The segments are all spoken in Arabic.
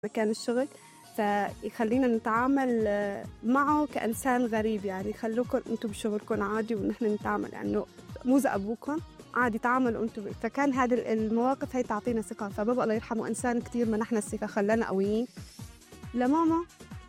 مكان الشغل، فيخلينا نتعامل معه كإنسان غريب. يعني يخلوكم أنتم بشغلكم عادي ونحن نتعامل يعني مو زي أبوكم عادي، تعاملوا أنتم. فكان هذه المواقف هي تعطينا ثقة. فبابا الله يرحمه إنسان كتير منحنا الثقة، خلانا قويين. لماما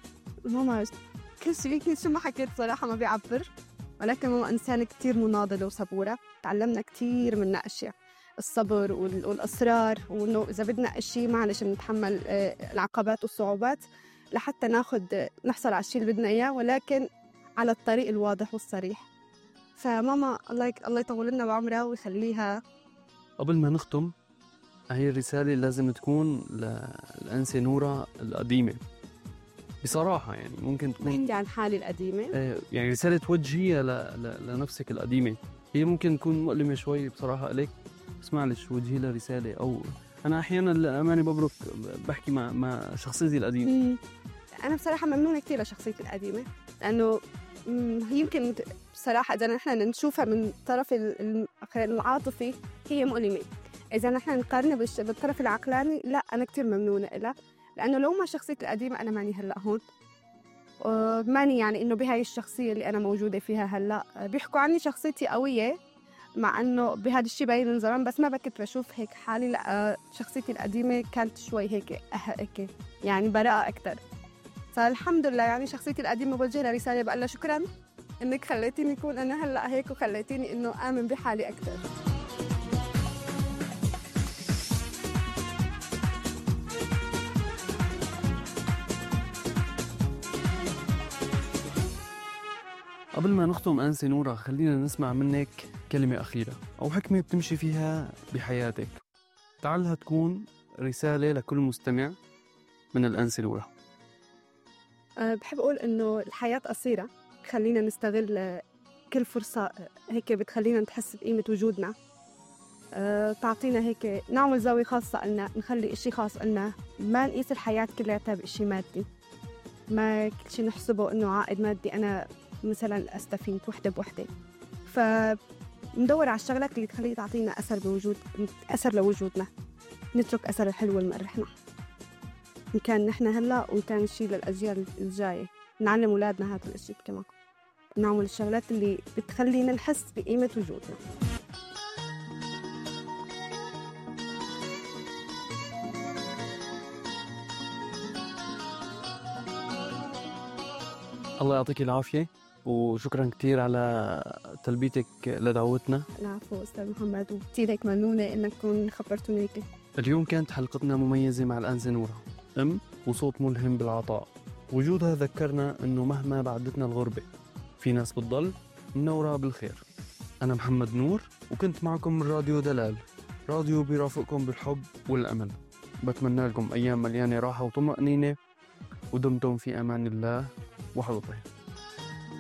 كل شيء ما حكيت صراحة ما بيعبر، ولكن ماما إنسان كتير مناضلة وصبورة. تعلمنا كتير منها أشياء، الصبر والإصرار، وإنه إذا بدنا إشي معلش نتحمل العقبات والصعوبات لحتى نحصل على الشيء اللي بدنا إياه، ولكن على الطريق الواضح والصريح. فماما الله يطول لنا بعمرها ويخليها. قبل ما نختم، هي الرسالة لازم تكون للأنسة نورة القديمة بصراحة. يعني ممكن تكون بحكي عن حالي القديمة، يعني رسالة توجهيها لنفسك القديمة. هي ممكن تكون مؤلمة شوي بصراحة إليك، بس معلش وجهي لها رسالة. أو أنا أحيانا للأمانة ببرك بحكي مع شخصيتي القديمة. أنا بصراحة ممنونة كتير لشخصيتي القديمة، لأنه يمكن بصراحة إذا نحن نشوفها من طرف العاطفي هي مؤلمة. إذا نحن نقارنها بالطرف العقلاني، لا أنا كتير ممنونة إلها، لأنه لو ما شخصيتي القديمة أنا ماني هلأ هون، ماني يعني إنه بهاي الشخصية اللي أنا موجودة فيها هلأ. بيحكوا عني شخصيتي قوية، مع إنه بهذا الشيء باين من زمان، بس ما كنت بشوف هيك حالي. لا شخصيتي القديمة كانت شوي هيك يعني براءة أكتر. فالحمد لله يعني شخصيتي القديمة بوجه لها رسالة، بقول لها شكراً إنك خليتيني أكون أنا هلأ هيك، وخليتيني إنه آمن بحالي أكتر. قبل ما نختم أنسة نورة، خلينا نسمع منك كلمة أخيرة أو حكمة بتمشي فيها بحياتك، تعالها تكون رسالة لكل مستمع من الأنسة نورة. بحب أقول إنه الحياة قصيرة، خلينا نستغل كل فرصة هيك بتخلينا نحس بقيمة وجودنا. تعطينا هيك نعمل زاوية خاصة لنا، نخلي إشي خاص لنا، ما نقيس الحياة كلها بإشي مادي، ما كل شي نحسبه إنه عائد مادي. أنا مثلا أستفيد وحدة بوحدة، فندور على الشغلات اللي تخلي تعطينا أثر لوجودنا، نترك أثر الحلو المرحنا، إن كان نحن هلا وإن كان شيء للأجيال الجاية. نعلم أولادنا هذا الشيء كمان، نعمل الشغلات اللي بتخلينا نحس بقيمة وجودنا. الله يعطيك العافية، وشكرا كتير على تلبيتك لدعوتنا. العفو أستاذ محمد، وكتير هيك ممنونة إنكم خبرتوني هيك. اليوم كانت حلقتنا مميزة مع الأنسة نورة، وصوت ملهم بالعطاء. وجودها ذكرنا إنه مهما بعدتنا الغربة في ناس بتضل منورة بالخير. أنا محمد نور، وكنت معكم من راديو دلال، راديو بيرافقكم بالحب والأمل. بتمنى لكم أيام مليانة راحة وطمأنينة، ودمتم في أمان الله وحفظه.